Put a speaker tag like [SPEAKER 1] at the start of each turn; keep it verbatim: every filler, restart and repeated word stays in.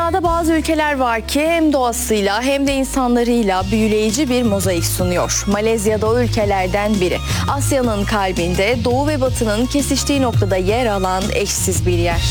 [SPEAKER 1] Dünyada bazı ülkeler var ki hem doğasıyla hem de insanlarıyla büyüleyici bir mozaik sunuyor. Malezya da o ülkelerden biri. Asya'nın kalbinde doğu ve batının kesiştiği noktada yer alan eşsiz bir yer.